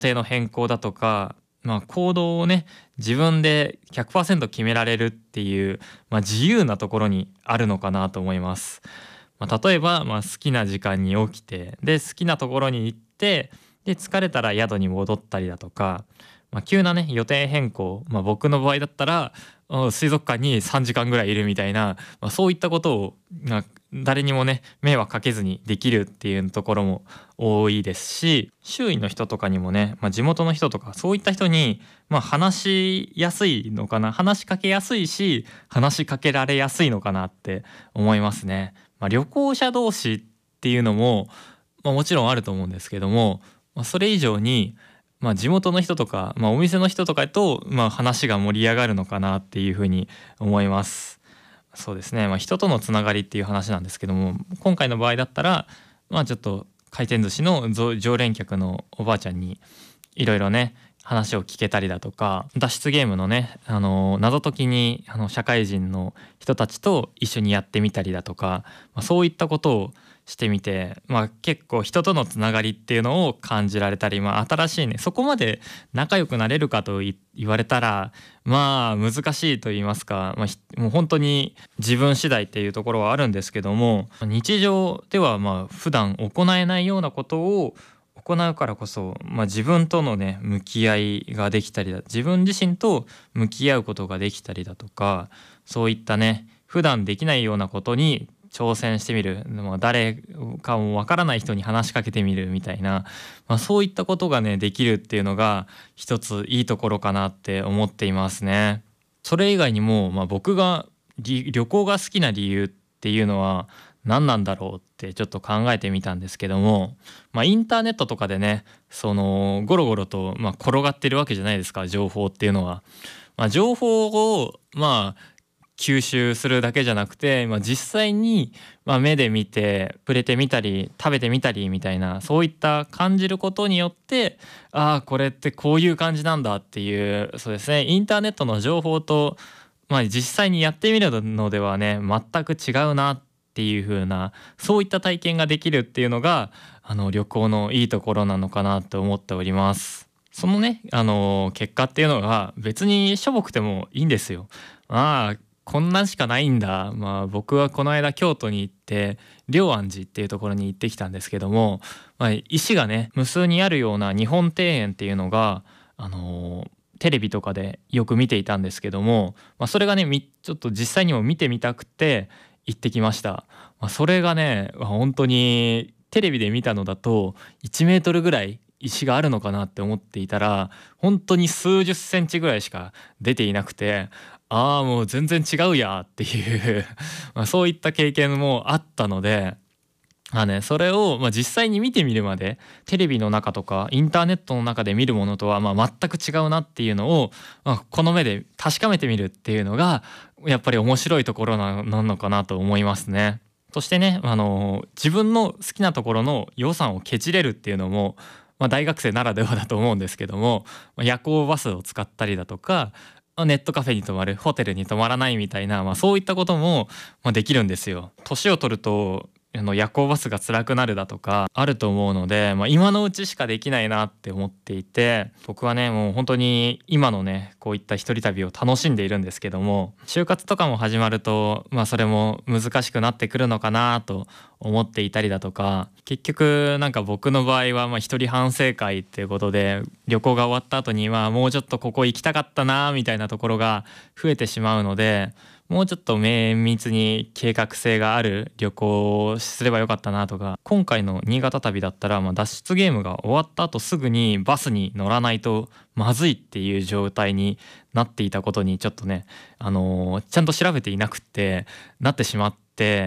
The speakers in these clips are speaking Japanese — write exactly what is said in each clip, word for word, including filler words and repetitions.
定の変更だとか、まあ、行動をね自分で ひゃくパーセント 決められるっていう、まあ、自由なところにあるのかなと思います。まあ、例えば、まあ、好きな時間に起きてで好きなところに行ってで疲れたら宿に戻ったりだとか、まあ、急なね予定変更、まあ、僕の場合だったらうん水族館にさんじかんぐらいいるみたいな、まあ、そういったことを、まあ、誰にもね迷惑かけずにできるっていうところも多いですし、周囲の人とかにもね、まあ、地元の人とかそういった人に、まあ、話しやすいのかな、話しかけやすいし話しかけられやすいのかなって思いますね。まあ、旅行者同士っていうのも、まあ、もちろんあると思うんですけども、まあ、それ以上に、まあ、地元の人とか、まあ、お店の人とかと、まあ、話が盛り上がるのかなっていうふうに思います。そうですね、まあ、人とのつながりっていう話なんですけども、今回の場合だったら、まあ、ちょっと回転寿司のぞ常連客のおばあちゃんにいろいろね話を聞けたりだとか、脱出ゲームのねあの謎解きにあの社会人の人たちと一緒にやってみたりだとか、まあ、そういったことをしてみて、まあ、結構人とのつながりっていうのを感じられたり、まあ、新しいねそこまで仲良くなれるかとい言われたらまあ難しいと言いますか、まあ、ひもう本当に自分次第っていうところはあるんですけども、日常ではまあ普段行えないようなことを行うからこそ、まあ、自分とのね向き合いができたりだ、自分自身と向き合うことができたりだとか、そういったね普段できないようなことに挑戦してみる、まあ、誰かもわからない人に話しかけてみるみたいな、まあ、そういったことがねできるっていうのが一ついいところかなって思っていますね。それ以外にも、まあ、僕がり旅行が好きな理由っていうのは何なんだろうってちょっと考えてみたんですけども、まあ、インターネットとかでねそのゴロゴロと、まあ、転がってるわけじゃないですか、情報っていうのは。まあ、情報をまあ吸収するだけじゃなくて、まあ、実際にまあ目で見て触れてみたり食べてみたりみたいな、そういった感じることによって、ああこれってこういう感じなんだっていう、そうですね、インターネットの情報と、まあ、実際にやってみるのではね全く違うなっていう風な、そういった体験ができるっていうのがあの旅行のいいところなのかなと思っております。そのねあの結果っていうのが別にしょぼくてもいいんですよ。まあこんなんしかないんだ。まあ僕はこの間京都に行って龍安寺っていうところに行ってきたんですけども、まあ、石がね無数にあるような日本庭園っていうのがあのーテレビとかでよく見ていたんですけども、まあ、それがねみちょっと実際にも見てみたくて行ってきました。まあ、それがね本当にテレビで見たのだといちメートルぐらい石があるのかなって思っていたら本当に数十センチぐらいしか出ていなくて、ああもう全然違うやっていうまあそういった経験もあったので、まあね、それをまあ実際に見てみるまでテレビの中とかインターネットの中で見るものとはまあ全く違うなっていうのを、まあ、この目で確かめてみるっていうのがやっぱり面白いところななのかなと思いますね。そしてね、あの自分の好きなところの予算をケチれるっていうのも、まあ、大学生ならではだと思うんですけども、まあ夜行バスを使ったりだとかネットカフェに泊まる、ホテルに泊まらないみたいな、まあ、そういったことも、まあ、できるんですよ。年を取るとあの夜行バスが辛くなるだとかあると思うので、まあ、今のうちしかできないなって思っていて、僕はねもう本当に今のねこういった一人旅を楽しんでいるんですけども、就活とかも始まると、まあ、それも難しくなってくるのかなと思っていたりだとか、結局なんか僕の場合はまあ一人反省会っていうことで旅行が終わった後にまあもうちょっとここ行きたかったなみたいなところが増えてしまうので、もうちょっと綿密に計画性がある旅行をすればよかったなとか、今回の新潟旅だったら、まあ、脱出ゲームが終わった後すぐにバスに乗らないとまずいっていう状態になっていたことにちょっとね、あのーちゃんと調べていなくってなってしまって、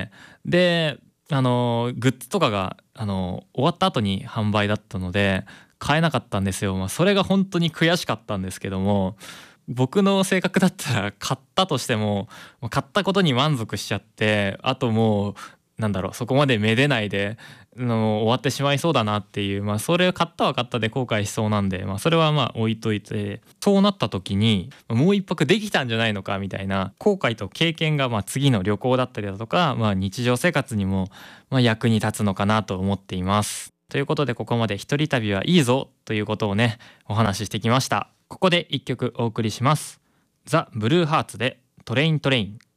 であのーグッズとかが、あのー終わった後に販売だったので買えなかったんですよ。まあ、それが本当に悔しかったんですけども、僕の性格だったら買ったとしても買ったことに満足しちゃって、あともうなんだろう、そこまでめでないでの終わってしまいそうだなっていう、まあそれを買ったは買ったで後悔しそうなんで、まあそれはまあ置いといて、そうなった時にもう一泊できたんじゃないのかみたいな後悔と経験がまあ次の旅行だったりだとか、まあ日常生活にもまあ役に立つのかなと思っています。 ということで、ここまで一人旅はいいぞということをねお話ししてきました。ここで一曲お送りします。ザ・ブルーハーツでトレイントレイン。